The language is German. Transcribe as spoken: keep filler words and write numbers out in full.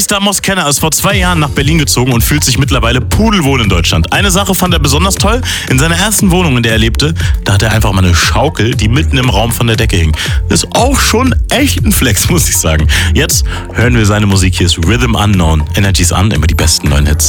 Mister Moskenner ist vor zwei Jahren nach Berlin gezogen und fühlt sich mittlerweile pudelwohl in Deutschland. Eine Sache fand er besonders toll. In seiner ersten Wohnung, in der er lebte, da hatte er einfach mal eine Schaukel, die mitten im Raum von der Decke hing. Ist auch schon echt ein Flex, muss ich sagen. Jetzt hören wir seine Musik. Hier ist Rhythm Unknown. Energies an, immer die besten neuen Hits.